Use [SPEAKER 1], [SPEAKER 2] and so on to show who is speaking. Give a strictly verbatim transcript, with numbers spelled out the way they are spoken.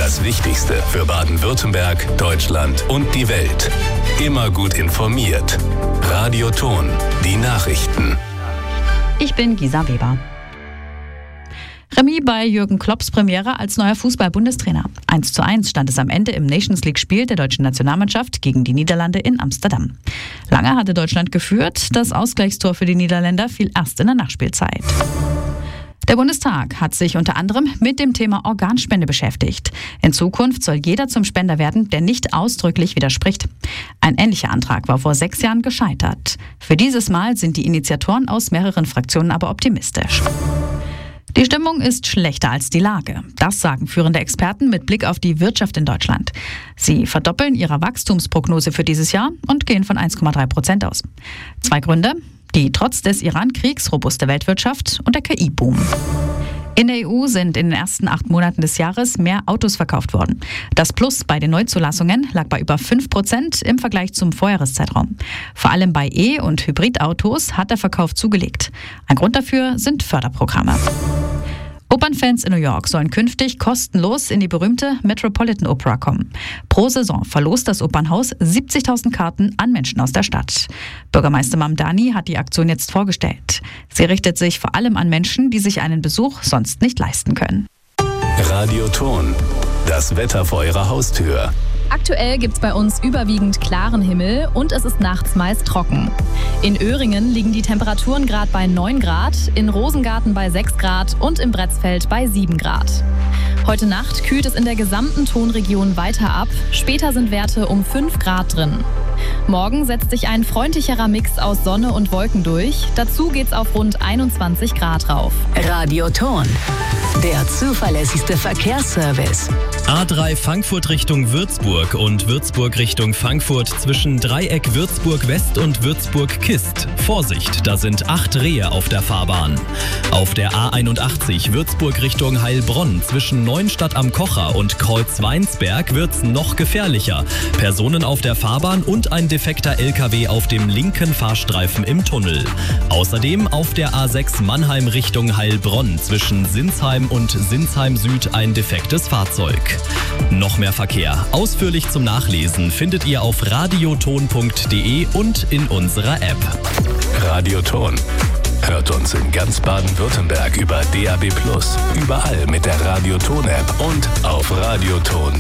[SPEAKER 1] Das Wichtigste für Baden-Württemberg, Deutschland und die Welt. Immer gut informiert. Radio Ton, die Nachrichten.
[SPEAKER 2] Ich bin Gisa Weber. Remis bei Jürgen Klopps Premiere als neuer Fußball-Bundestrainer. eins zu eins stand es am Ende im Nations League-Spiel der deutschen Nationalmannschaft gegen die Niederlande in Amsterdam. Lange hatte Deutschland geführt, das Ausgleichstor für die Niederländer fiel erst in der Nachspielzeit. Der Bundestag hat sich unter anderem mit dem Thema Organspende beschäftigt. In Zukunft soll jeder zum Spender werden, der nicht ausdrücklich widerspricht. Ein ähnlicher Antrag war vor sechs Jahren gescheitert. Für dieses Mal sind die Initiatoren aus mehreren Fraktionen aber optimistisch. Die Stimmung ist schlechter als die Lage. Das sagen führende Experten mit Blick auf die Wirtschaft in Deutschland. Sie verdoppeln ihre Wachstumsprognose für dieses Jahr und gehen von eins Komma drei Prozent aus. Zwei Gründe: die trotz des Iran-Kriegs robuste Weltwirtschaft und der K I-Boom. In der E U sind in den ersten acht Monaten des Jahres mehr Autos verkauft worden. Das Plus bei den Neuzulassungen lag bei über fünf Prozent im Vergleich zum Vorjahreszeitraum. Vor allem bei E- und Hybridautos hat der Verkauf zugelegt. Ein Grund dafür sind Förderprogramme. Opernfans in New York sollen künftig kostenlos in die berühmte Metropolitan Opera kommen. Pro Saison verlost das Opernhaus siebzigtausend Karten an Menschen aus der Stadt. Bürgermeister Mamdani hat die Aktion jetzt vorgestellt. Sie richtet sich vor allem an Menschen, die sich einen Besuch sonst nicht leisten können.
[SPEAKER 1] Radio Ton, das Wetter vor Ihrer Haustür.
[SPEAKER 3] Aktuell gibt es bei uns überwiegend klaren Himmel und es ist nachts meist trocken. In Öhringen liegen die Temperaturen gerade bei neun Grad, in Rosengarten bei sechs Grad und im Bretzfeld bei sieben Grad. Heute Nacht kühlt es in der gesamten Tonregion weiter ab, später sind Werte um fünf Grad drin. Morgen setzt sich ein freundlicherer Mix aus Sonne und Wolken durch, dazu geht's auf rund einundzwanzig Grad rauf.
[SPEAKER 4] Radio Ton, der zuverlässigste Verkehrsservice.
[SPEAKER 5] A drei Frankfurt Richtung Würzburg und Würzburg Richtung Frankfurt zwischen Dreieck Würzburg West und Würzburg Kist. Vorsicht, da sind acht Rehe auf der Fahrbahn. Auf der A einundachtzig Würzburg Richtung Heilbronn zwischen Neuenstadt am Kocher und Kreuzweinsberg wird's noch gefährlicher. Personen auf der Fahrbahn und ein defekter L K W auf dem linken Fahrstreifen im Tunnel. Außerdem auf der A sechs Mannheim Richtung Heilbronn zwischen Sinsheim und Sinsheim Süd ein defektes Fahrzeug. Noch mehr Verkehr. Ausführlich zum Nachlesen findet ihr auf radioton punkt de und in unserer App.
[SPEAKER 1] Radio Ton. Hört uns in ganz Baden-Württemberg über D A B plus, überall mit der Radio Ton App und auf radioton.